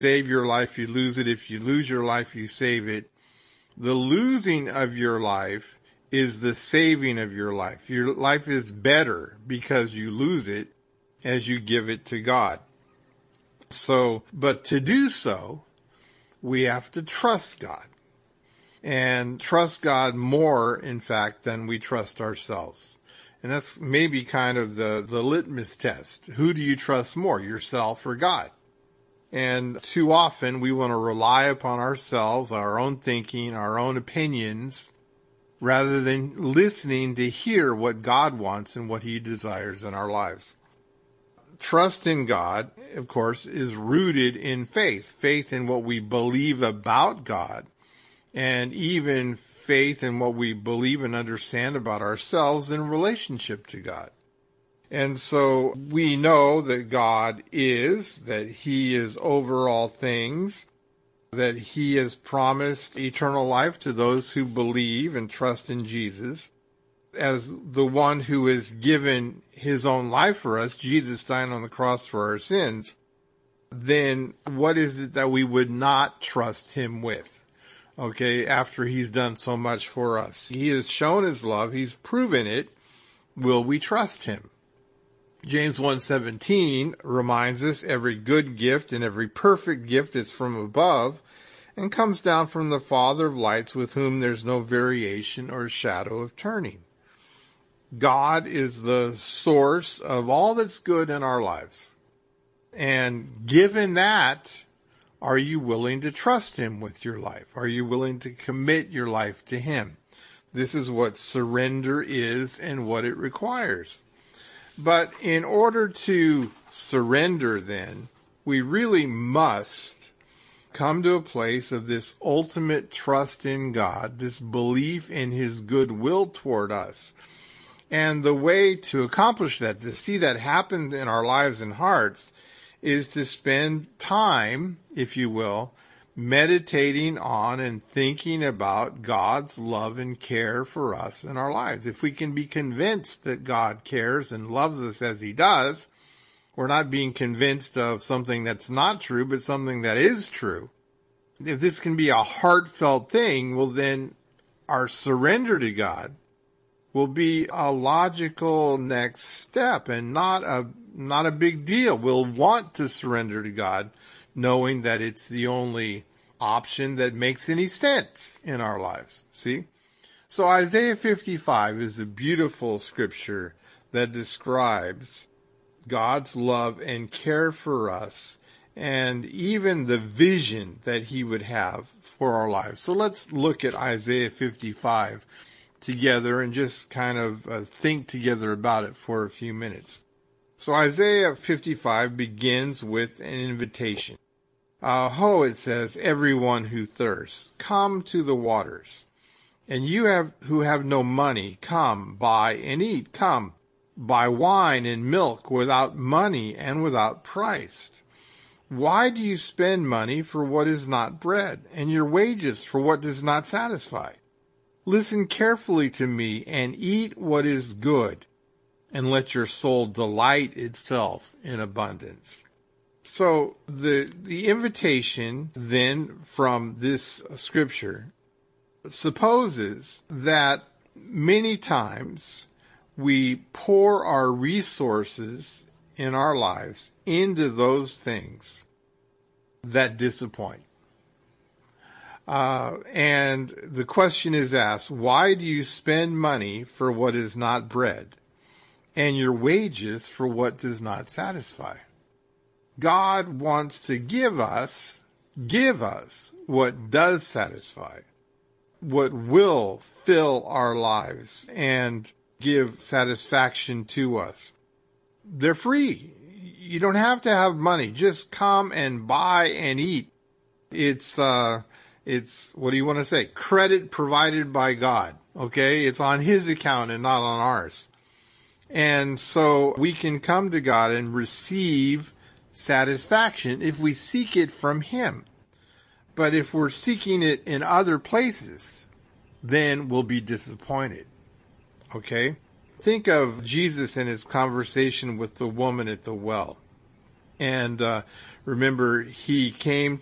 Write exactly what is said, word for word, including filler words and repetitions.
Save your life, you lose it. If you lose your life, you save it. The losing of your life is the saving of your life. Your life is better because you lose it as you give it to God. So, but to do so, we have to trust God. And trust God more, in fact, than we trust ourselves. And that's maybe kind of the, the litmus test. Who do you trust more, yourself or God? And too often we want to rely upon ourselves, our own thinking, our own opinions, rather than listening to hear what God wants and what he desires in our lives. Trust in God, of course, is rooted in faith, faith in what we believe about God, and even faith in what we believe and understand about ourselves in relationship to God. And so we know that God is, that he is over all things, that he has promised eternal life to those who believe and trust in Jesus. As the one who has given his own life for us, Jesus dying on the cross for our sins, then what is it that we would not trust him with? Okay, after he's done so much for us. He has shown his love. He's proven it. Will we trust him? James one seventeen reminds us every good gift and every perfect gift is from above and comes down from the Father of lights, with whom there's no variation or shadow of turning. God is the source of all that's good in our lives. And given that, are you willing to trust him with your life? Are you willing to commit your life to him? This is what surrender is and what it requires. But in order to surrender, then, we really must come to a place of this ultimate trust in God, this belief in his goodwill toward us. And the way to accomplish that, to see that happen in our lives and hearts, is to spend time, if you will, meditating on and thinking about God's love and care for us in our lives. If we can be convinced that God cares and loves us as he does, we're not being convinced of something that's not true, but something that is true. If this can be a heartfelt thing, well, then our surrender to God will be a logical next step and not a not a big deal. We'll want to surrender to God, knowing that it's the only option that makes any sense in our lives. See? So Isaiah fifty-five is a beautiful scripture that describes God's love and care for us, and even the vision that he would have for our lives. So let's look at Isaiah fifty-five together and just kind of uh, think together about it for a few minutes. So Isaiah fifty-five begins with an invitation. Uh, ho, it says, everyone who thirsts, come to the waters. And you have who have no money, come, buy and eat. Come, buy wine and milk without money and without price. Why do you spend money for what is not bread, and your wages for what does not satisfy? Listen carefully to me and eat what is good, and let your soul delight itself in abundance. So the the invitation then from this scripture supposes that many times we pour our resources in our lives into those things that disappoint. Uh, and the question is asked, why do you spend money for what is not bread, and your wages for what does not satisfy? God wants to give us, give us what does satisfy, what will fill our lives and give satisfaction to us. They're free. You don't have to have money. Just come and buy and eat. It's, uh, it's, what do you want to say? Credit provided by God. Okay. It's on his account and not on ours. And so we can come to God and receive satisfaction if we seek it from him. But if we're seeking it in other places, then we'll be disappointed. Okay? Think of Jesus and his conversation with the woman at the well. And uh, remember, he came